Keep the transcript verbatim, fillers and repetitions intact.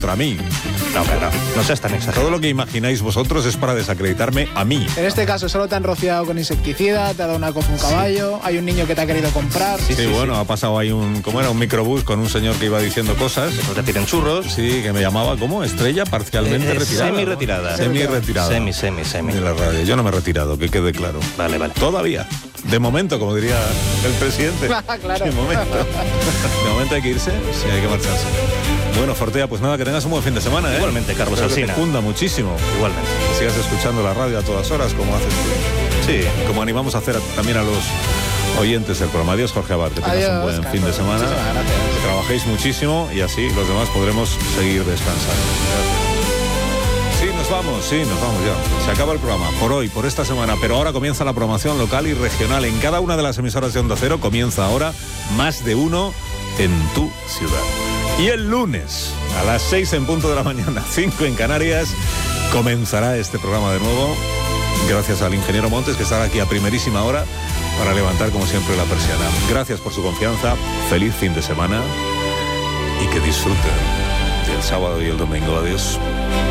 contra mí. No, pero no, no seas tan exagerado. Todo lo que imagináis vosotros es para desacreditarme a mí. En este caso solo te han rociado con insecticida, te ha dado una cofa un caballo, sí. Hay un niño que te ha querido comprar. Sí, Sí, sí, sí, bueno, sí. ha pasado ahí un, ¿cómo era? Un microbús con un señor que iba diciendo cosas. No te piden churros. Sí, que me llamaba, ¿cómo? Estrella parcialmente Eh, retirada. Semi-retirada. Semi-retirada. Semi, semi, semi. De la radio. Yo no me he retirado, que quede claro. Vale, vale. Todavía. De momento, como diría el presidente. Claro. De momento. De momento hay que irse, sí, hay que marcharse. Bueno, Fortea, pues nada, que tengas un buen fin de semana, ¿eh? Igualmente, Carlos Espero que Alsina. te cunda muchísimo. Igualmente. Que sigas escuchando la radio a todas horas, como haces tú. Sí. Como animamos a hacer a- también a los oyentes del programa. Adiós, Jorge Abad, que tengas Adiós, un buen Carlos. fin de semana. Muchísimas gracias. Que trabajéis muchísimo y así los demás podremos seguir descansando. Sí, nos vamos, sí, nos vamos ya. Se acaba el programa por hoy, por esta semana, pero ahora comienza la programación local y regional. En cada una de las emisoras de Onda Cero comienza ahora Más de Uno en tu ciudad. Y el lunes, a las seis en punto de la mañana, cinco en Canarias, comenzará este programa de nuevo. Gracias al ingeniero Montes, que estará aquí a primerísima hora para levantar, como siempre, la persiana. Gracias por su confianza, feliz fin de semana y que disfruten del sábado y el domingo. Adiós.